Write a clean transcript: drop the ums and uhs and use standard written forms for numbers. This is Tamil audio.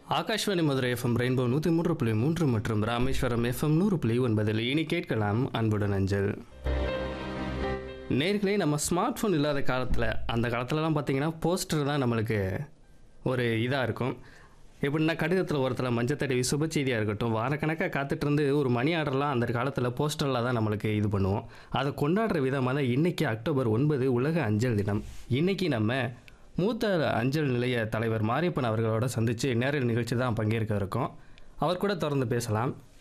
ஆகாஷ்வாணி மதுரை எஃப்எம் ரெயின்போ 103.3 மற்றும் ராமேஸ்வரம் எஃப்எம் 100.9 இனி கேட்கலாம் அன்புடன் அஞ்சல். நேர்களே, நம்ம ஸ்மார்ட் ஃபோன் இல்லாத காலத்தில், அந்த காலத்துலலாம் பார்த்தீங்கன்னா போஸ்டர் தான் நம்மளுக்கு ஒரு இதாக இருக்கும். எப்படின்னா கடிதத்தில் ஒருத்தர் மஞ்சள் தடவி சுப செய்தியாக இருக்கட்டும், வாரக்கணக்காக காத்துட்டு இருந்து ஒரு மணி ஆர்டர்லாம் அந்த காலத்தில் போஸ்டரில் தான் நம்மளுக்கு இது பண்ணுவோம். அதை கொண்டாடுற விதமாக தான் இன்றைக்கி அக்டோபர் 9 உலக அஞ்சல் தினம். இன்றைக்கி நம்ம மூத்த அஞ்சல் நிலைய தலைவர் மாரியப்பன் அவர்களோட சந்தித்து நேரடி நிகழ்ச்சி தான் பங்கேற்க இருக்கோம். அவர் கூட தொடர்ந்து பேசலாம்.